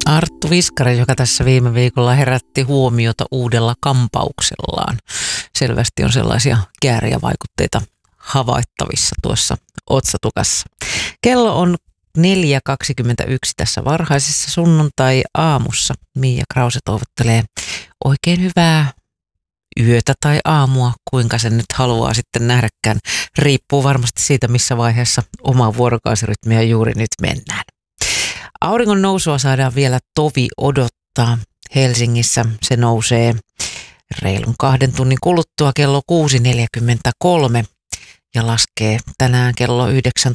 Arttu Viskari, joka tässä viime viikolla herätti huomiota uudella kampauksellaan. Selvästi on sellaisia kääriä vaikutteita havaittavissa tuossa otsatukassa. Kello on 4.21 tässä varhaisessa sunnuntai-aamussa. Miia Krause toivottelee oikein hyvää yötä tai aamua, kuinka sen nyt haluaa sitten nähdäkään. Riippuu varmasti siitä, missä vaiheessa omaa vuorokausirytmiä juuri nyt mennään. Auringon nousua saadaan vielä tovi odottaa. Helsingissä se nousee reilun 2 tunnin kuluttua kello 6.43 ja laskee tänään kello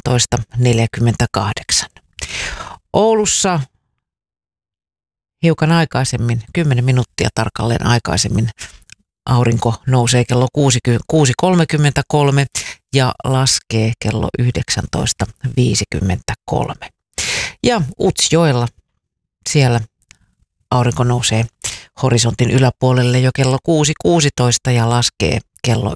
19.48. Oulussa hiukan aikaisemmin, 10 minuuttia tarkalleen aikaisemmin, aurinko nousee kello 6.33 ja laskee kello 19.53. Ja Utsjoella siellä aurinko nousee horisontin yläpuolelle jo kello 6.16 ja laskee kello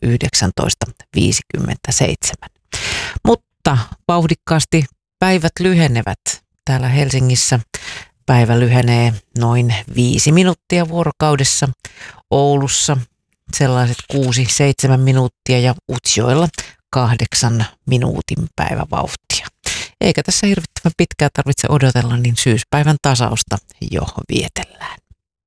19.57. Mutta vauhdikkaasti päivät lyhenevät. Täällä Helsingissä päivä lyhenee noin 5 minuuttia vuorokaudessa. Oulussa sellaiset 6-7 minuuttia ja Utsjoella 8 minuutin päivävauhtia. Eikä tässä hirvittävän pitkään tarvitse odotella, niin syyspäivän tasausta jo vietellään.